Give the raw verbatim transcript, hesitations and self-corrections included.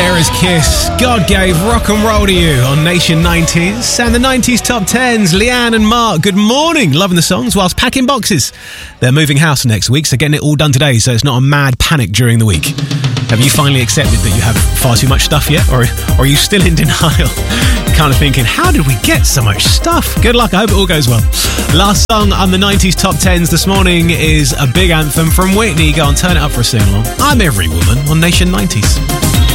There is Kiss. God gave rock and roll to you on Nation nineties. And the nineties top tens, Leanne and Mark, good morning. Loving the songs whilst packing boxes. They're moving house next week, so getting it all done today so it's not a mad panic during the week. Have you finally accepted that you have far too much stuff yet? Or, or are you still in denial? Kind of thinking, how did we get so much stuff? Good luck, I hope it all goes well. Last song on the nineties top tens this morning is a big anthem from Whitney. Go on, turn it up for a sing-along. I'm Every Woman on Nation nineties.